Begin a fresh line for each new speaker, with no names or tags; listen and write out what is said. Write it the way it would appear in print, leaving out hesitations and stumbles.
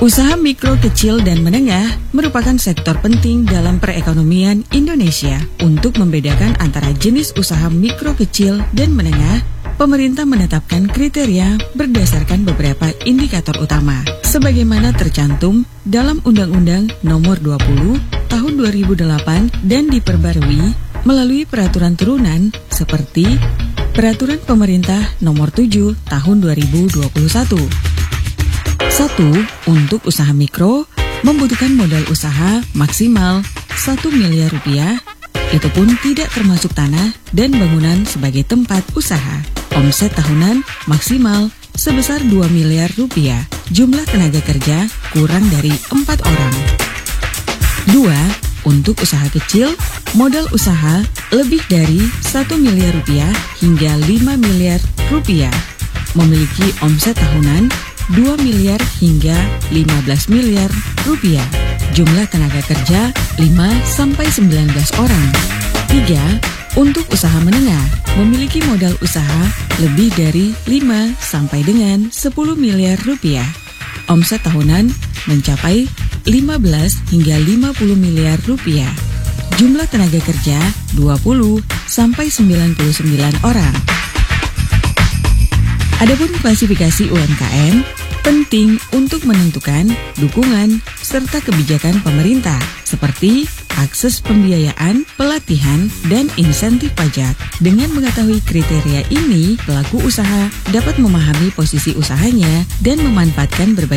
Usaha mikro, kecil, dan menengah merupakan sektor penting dalam perekonomian Indonesia. Untuk membedakan antara jenis usaha mikro, kecil, dan menengah, pemerintah menetapkan kriteria berdasarkan beberapa indikator utama, sebagaimana tercantum dalam Undang-Undang Nomor 20 Tahun 2008 dan diperbarui melalui peraturan turunan seperti Peraturan Pemerintah Nomor 7 Tahun 2021. 1. Untuk usaha mikro, membutuhkan modal usaha maksimal Rp1 miliar, itu pun tidak termasuk tanah dan bangunan sebagai tempat usaha. Omset tahunan maksimal sebesar Rp2 miliar. Jumlah tenaga kerja kurang dari 4 orang. 2. Untuk usaha kecil, modal usaha lebih dari Rp1 miliar hingga Rp5 miliar. Memiliki omset tahunan Rp2 miliar hingga Rp15 miliar. Jumlah tenaga kerja 5-19 orang. 3. Untuk usaha menengah, memiliki modal usaha lebih dari 5 sampai dengan Rp10 miliar. Omset tahunan mencapai 15 hingga Rp50 miliar. Jumlah tenaga kerja 20 sampai 99 orang. Adapun klasifikasi UMKM penting untuk menentukan dukungan serta kebijakan pemerintah seperti akses pembiayaan, pelatihan, dan insentif pajak. Dengan mengetahui kriteria ini, pelaku usaha dapat memahami posisi usahanya dan memanfaatkan berbagai